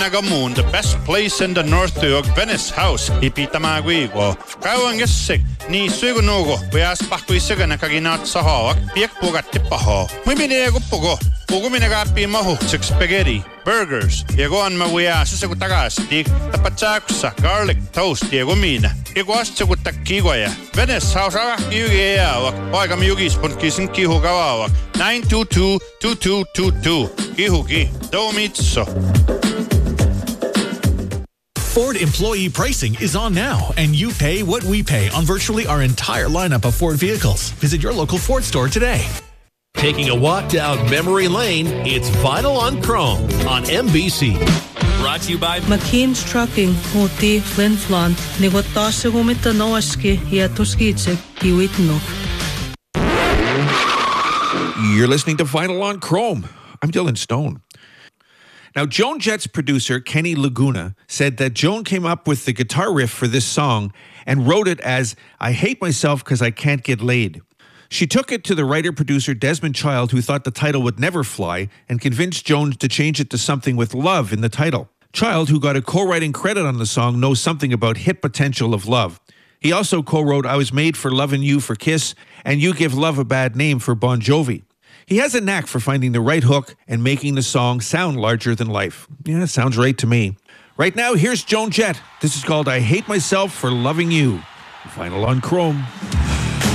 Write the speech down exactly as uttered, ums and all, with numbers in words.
Nagamoon, the best place in the north to Venice House, Ipitamaguigo. Kawangisik, ni Sugunogo, we ask Pakuisigan Kaginat Sahawak, Piak Pugat Tipaho. We mean Egopogo, Puguminagapi Maho, six spaghetti, burgers, Yagon Mawea, Sisakutagas, Dick, Tapachaksa, garlic toast, Diegomina, Iguas Chagutakigoya, Venice House, Yugia, Wagam Yugi, Spunkis and Kihogawa, nine two two two two two two, Kihuki, Domitso. Ford employee pricing is on now, and you pay what we pay on virtually our entire lineup of Ford vehicles. Visit your local Ford store today. Taking a walk down memory lane, it's Vinyl on Chrome on M B C. Brought to you by McKean's Trucking, Moti, Flin Flon, Negotase Gumita Noaski, Yatoskitse, Kiwitno. You're listening to Vinyl on Chrome. I'm Dylan Stone. Now, Joan Jett's producer, Kenny Laguna, said that Joan came up with the guitar riff for this song and wrote it as, I hate myself because I can't get laid. She took it to the writer-producer Desmond Child, who thought the title would never fly, and convinced Joan to change it to something with love in the title. Child, who got a co-writing credit on the song, knows something about hit potential of love. He also co-wrote I Was Made for Lovin' You for Kiss and You Give Love a Bad Name for Bon Jovi. He has a knack for finding the right hook and making the song sound larger than life. Yeah, sounds right to me. Right now, here's Joan Jett. This is called I Hate Myself for Loving You. Vinyl on Chrome.